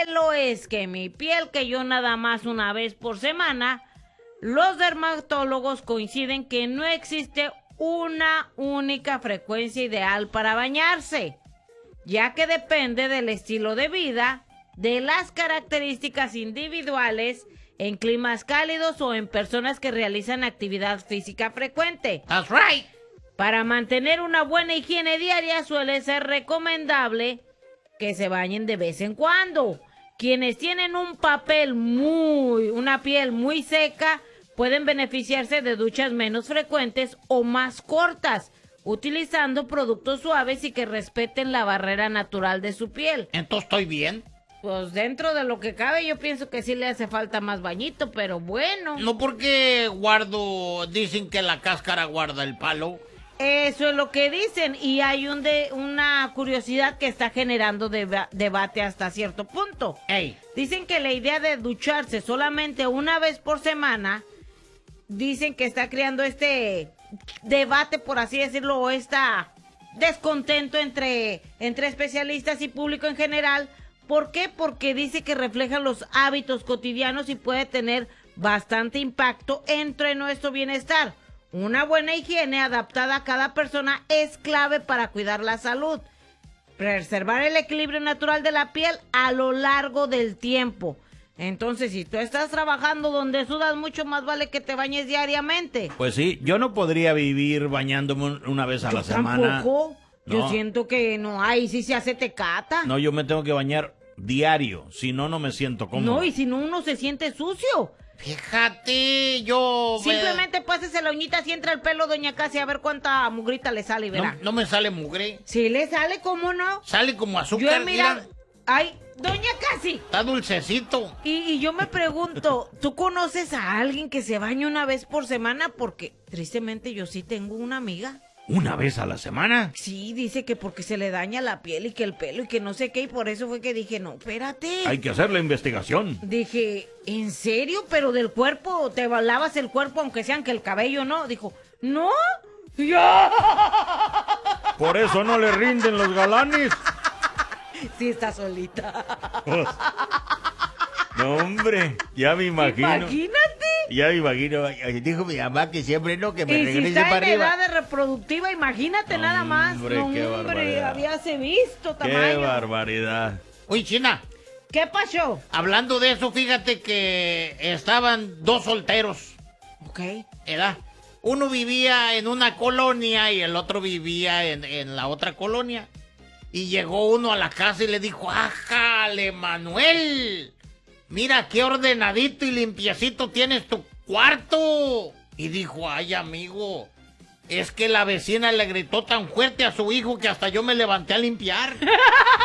pelo es que mi piel, que yo nada más una vez por semana, los dermatólogos coinciden que no existe una única frecuencia ideal para bañarse, ya que depende del estilo de vida, de las características individuales, en climas cálidos o en personas que realizan actividad física frecuente. That's right. Para mantener una buena higiene diaria suele ser recomendable que se bañen de vez en cuando. Quienes tienen una piel muy seca pueden beneficiarse de duchas menos frecuentes o más cortas, utilizando productos suaves y que respeten la barrera natural de su piel. ¿Entonces estoy bien? Pues dentro de lo que cabe yo pienso que sí le hace falta más bañito, pero bueno. No, porque dicen que la cáscara guarda el palo. Eso es lo que dicen, y hay una curiosidad que está generando debate hasta cierto punto. Ey. Dicen que la idea de ducharse solamente una vez por semana, dicen que está creando este debate, por así decirlo, o descontento entre especialistas y público en general. ¿Por qué? Porque dice que refleja los hábitos cotidianos y puede tener bastante impacto entre nuestro bienestar. Una buena higiene adaptada a cada persona es clave para cuidar la salud, preservar el equilibrio natural de la piel a lo largo del tiempo. Entonces, si tú estás trabajando donde sudas mucho, más vale que te bañes diariamente. Pues sí, yo no podría vivir bañándome una vez a la semana. Tampoco. Yo No. siento que no hay, si se hace tecata. No, yo me tengo que bañar diario, si no, no me siento cómodo. No, y si no, uno se siente sucio. Fíjate, Simplemente pásese la uñita así entre el pelo, doña Casi, a ver cuánta mugrita le sale y verá. No me sale mugre. Sí le sale, ¿cómo no? Sale como Yo azúcar, he mirado... mira. Ay, doña Casi. Está dulcecito. Y yo me pregunto, ¿tú conoces a alguien que se bañe una vez por semana? Porque tristemente yo sí tengo una amiga. ¿Una vez a la semana? Sí, dice que porque se le daña la piel y que el pelo y que no sé qué, y por eso fue que dije, no, espérate. Hay que hacer la investigación. Dije, ¿en serio? ¿Pero del cuerpo? ¿Te lavas el cuerpo aunque sean que el cabello no? Dijo, ¿no? ¡Ya! Por eso no le rinden los galanes. Sí, está solita. Pues, no, hombre, ya me imagino. Imagínate. Ya me imagino. Dijo mi mamá que siempre no, que me Y si regrese está para en arriba. edad de reproductiva, imagínate nada más. Hombre, No, qué hombre, barbaridad. habíase visto Qué tamaño. barbaridad. Uy, China, ¿Qué pasó? hablando de eso, fíjate que estaban dos solteros, Ok. ¿verdad? Uno vivía en una colonia y el otro vivía en la otra colonia. Y llegó uno a la casa y le dijo, ¡ájale, Manuel! Mira qué ordenadito y limpiecito tienes tu cuarto. Y dijo, ay, amigo, es que la vecina le gritó tan fuerte a su hijo que hasta yo me levanté a limpiar.